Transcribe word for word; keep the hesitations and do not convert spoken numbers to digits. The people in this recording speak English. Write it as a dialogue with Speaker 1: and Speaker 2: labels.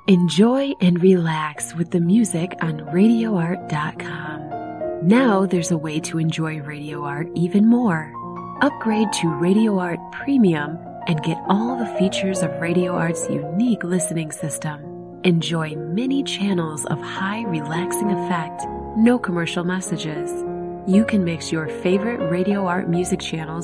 Speaker 1: Enjoy and relax with the music on radio art dot com. Now there's a way to enjoy Radio Art even more. Upgrade to Radio Art Premium and get all the features of Radio Art's unique listening system. Enjoy many channels of high relaxing effect, no commercial messages. You can mix your favorite Radio Art music channels